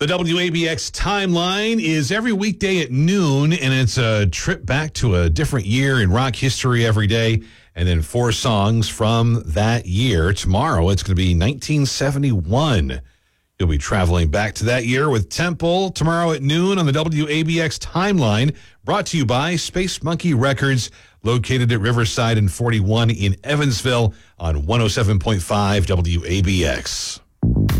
The WABX timeline is every weekday at noon, and it's a trip back to a different year in rock history every day, and then 4 songs from that year. Tomorrow, it's going to be 1971. You'll be traveling back to that year with Temple tomorrow at noon on the WABX timeline, brought to you by Space Monkey Records, located at Riverside and 41 in Evansville on 107.5 WABX.